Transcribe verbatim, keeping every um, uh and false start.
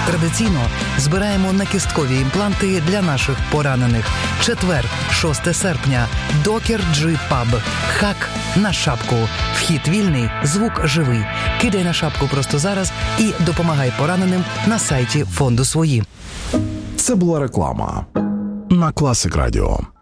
Традиційно збираємо накісткові імпланти для наших поранених. Четвер, шосте серпня. Докер Джи Паб. Хак на шапку. Вхід вільний, звук живий. Кидай на шапку просто зараз і допомагай пораненим на сайті фонду «Свої». Це була реклама на Класик Радіо.